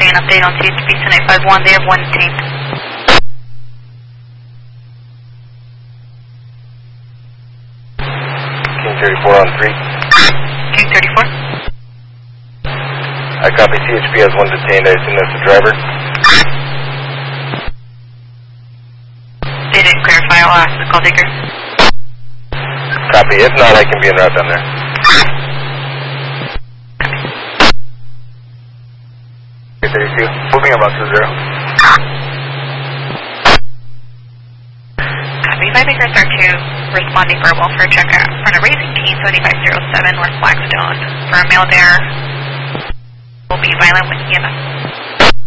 an update on CHP 951. They have one detained. King 34 on 3. King 34. I copy. CHP has one detained. I assume that's the driver. They didn't clarify. I'll ask the call taker. Copy. If not, I can be en route down there. King 32. Moving about to 0. Copy. 5 Acres R2 responding for a welfare check out in front of Raising King 7507 West Blackstone. For a male there will be violent with EMS.